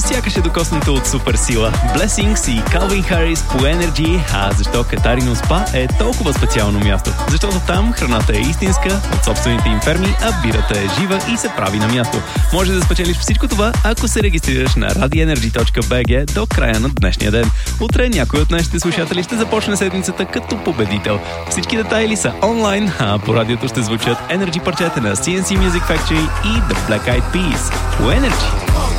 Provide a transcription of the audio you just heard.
сякаш е докоснато от суперсила. Blessings и Calvin Harris по Energy. А защо Катарино Спа е толкова специално място? Защото там храната е истинска, от собствените им ферми, а бирата е жива и се прави на място. Може да спечелиш всичко това, ако се регистрираш на radienergy.bg до края на днешния ден. Утре някой от нашите слушатели ще започне седмицата като победител. Всички детайли са онлайн, а по радиото ще звучат Energy парчета на CNC Music Factory и The Black Eyed Peas. По Energy!